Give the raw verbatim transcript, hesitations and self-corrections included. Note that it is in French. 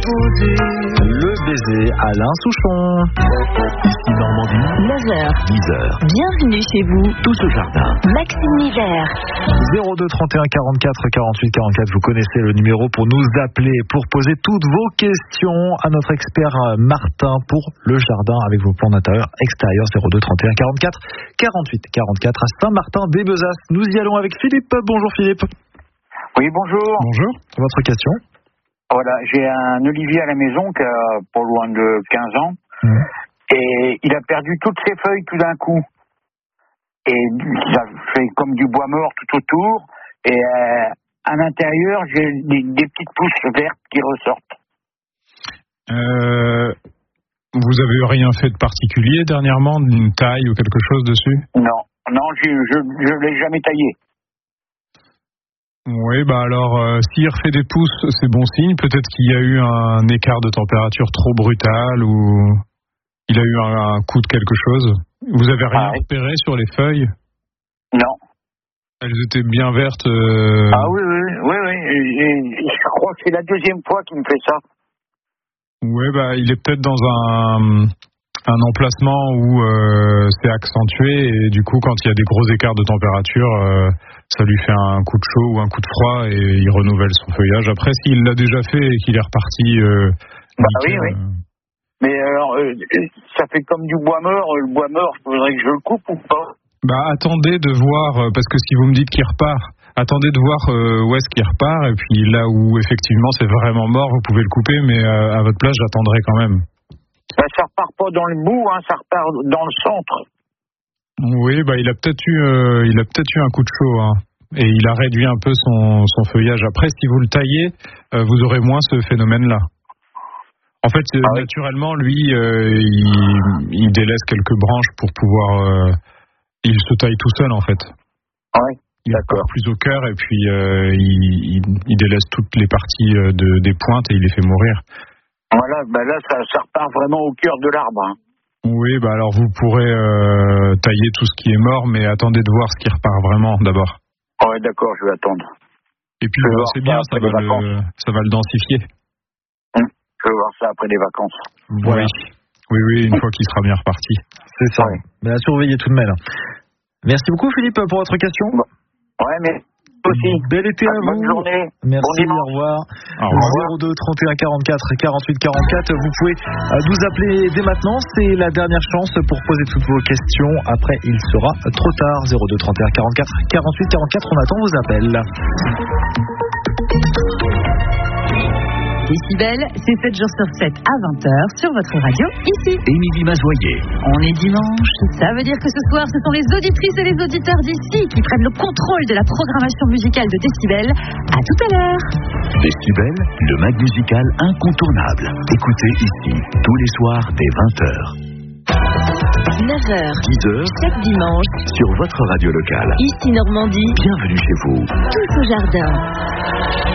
poser le baiser Alain Souchon. Ici Normandie, neuf heures, dix heures. Bienvenue chez vous. Tous au jardin. Maxime Niver. zéro deux trente et un quarante-quatre quarante-huit quarante-quatre, vous connaissez le numéro pour nous appeler, pour poser toutes vos questions à notre expert Martin pour le jardin avec vos plans d'intérieur, extérieur. Zéro deux trente et un quarante-quatre quarante-huit quarante-quatre à Saint-Martin-des-Besaces. Nous y allons avec Philippe. Bonjour Philippe. Oui, bonjour. Bonjour. Votre question? Voilà, j'ai un olivier à la maison qui a pas loin de quinze ans. Mmh. Et il a perdu toutes ses feuilles tout d'un coup. Et ça fait comme du bois mort tout autour. Et euh, à l'intérieur, j'ai des, des petites pousses vertes qui ressortent. Euh, vous avez rien fait de particulier dernièrement, d'une taille ou quelque chose dessus? Non, non, je je, je l'ai jamais taillé. Oui, bah alors, euh, s'il refait des pousses, c'est bon signe. Peut-être qu'il y a eu un écart de température trop brutal ou il a eu un, un coup de quelque chose. Vous avez rien ah, oui. repéré sur les feuilles? Non. Elles étaient bien vertes euh... Ah oui, oui, oui, oui. Et, et je crois que c'est la deuxième fois qu'il me fait ça. Oui, bah il est peut-être dans un, un emplacement où euh, c'est accentué et du coup, quand il y a des gros écarts de température, euh, ça lui fait un coup de chaud ou un coup de froid et il renouvelle son feuillage. Après, s'il l'a déjà fait et qu'il est reparti... Euh, bah nickel, oui, oui. Euh... Mais alors, euh, ça fait comme du bois mort. Le bois mort, il faudrait que je le coupe ou pas? Bah attendez de voir, parce que si vous me dites qu'il repart, attendez de voir euh, où est-ce qu'il repart, et puis là où effectivement c'est vraiment mort, vous pouvez le couper, mais euh, à votre place, j'attendrai quand même. Bah, ça repart pas dans le bout, hein, ça repart dans le centre. Oui, bah il a peut-être eu, euh, il a peut-être eu un coup de chaud, hein, et il a réduit un peu son, son feuillage. Après, si vous le taillez, euh, vous aurez moins ce phénomène-là. En fait, ah oui. naturellement, lui, euh, il, il délaisse quelques branches pour pouvoir... Euh, il se taille tout seul, en fait. Oui, il d'accord. Il plus au cœur, et puis euh, il, il, il délaisse toutes les parties de, des pointes et il les fait mourir. Voilà, bah là, ça, ça repart vraiment au cœur de l'arbre. Hein. Oui, bah alors vous pourrez euh, tailler tout ce qui est mort, mais attendez de voir ce qui repart vraiment, d'abord. Oui, d'accord, je vais attendre. Et puis, bah, c'est bien, ça va, le, ça va le densifier. Je vais voir ça après les vacances. Voilà. Oui, oui, oui, une fois qu'il sera bien reparti. C'est ça. Ouais. Mais à surveiller tout de même. Merci beaucoup Philippe pour votre question. Ouais, mais aussi. Bel été à Bonne vous. journée. Merci, bon dimanche. au revoir. Au revoir. zéro deux trente et un quarante-quatre quarante-huit quarante-quatre. Vous pouvez nous appeler dès maintenant. C'est la dernière chance pour poser toutes vos questions. Après, il sera trop tard. zéro deux trente et un quarante-quatre quarante-huit quarante-quatre. On attend vos appels. Décibel, c'est sept jours sur sept à vingt heures sur votre radio, ici. Émilie Mazoyer. On est dimanche. Ça veut dire que ce soir, ce sont les auditrices et les auditeurs d'ici qui prennent le contrôle de la programmation musicale de Décibel. À tout à l'heure. Décibel, le mag musical incontournable. Écoutez ici, tous les soirs dès vingt heures. neuf heures, dix heures, chaque dimanche, sur votre radio locale. Ici Normandie. Bienvenue chez vous. Tous au jardin.